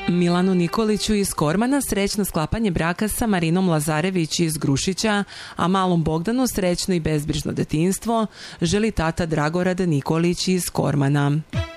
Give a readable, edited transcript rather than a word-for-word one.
Milanu Nikoliću iz Kormana srećno sklapanje braka sa Marinom Lazarević iz Grušića, a malom Bogdanu srećno i bezbrižno detinjstvo želi tata Dragorad Nikolić iz Kormana.